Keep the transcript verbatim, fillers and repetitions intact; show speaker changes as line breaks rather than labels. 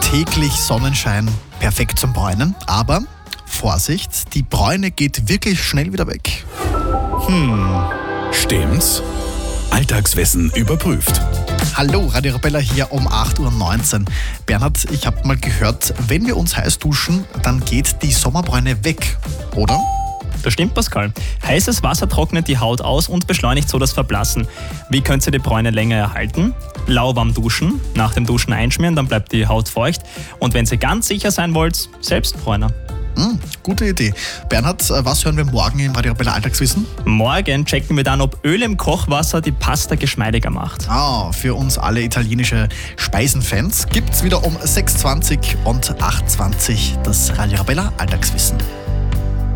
täglich Sonnenschein, perfekt zum Bräunen. Aber Vorsicht, die Bräune geht wirklich schnell wieder weg.
Stimmt's? Alltagswissen überprüft.
Hallo, Radio Arabella hier um acht Uhr neunzehn. Bernhard, ich habe mal gehört, wenn wir uns heiß duschen, dann geht die Sommerbräune weg, oder?
Das stimmt, Pascal. Heißes Wasser trocknet die Haut aus und beschleunigt so das Verblassen. Wie könnt ihr die Bräune länger erhalten? Lauwarm duschen, nach dem Duschen einschmieren, dann bleibt die Haut feucht. Und wenn ihr ganz sicher sein wollt, selbst bräuner.
Hm, gute Idee. Bernhard, was hören wir morgen im Radio Arabella Alltagswissen?
Morgen checken wir dann, ob Öl im Kochwasser die Pasta geschmeidiger macht.
Ah, für uns alle italienische Speisenfans gibt's wieder um sechs Uhr zwanzig und acht Uhr zwanzig das Radio Arabella Alltagswissen.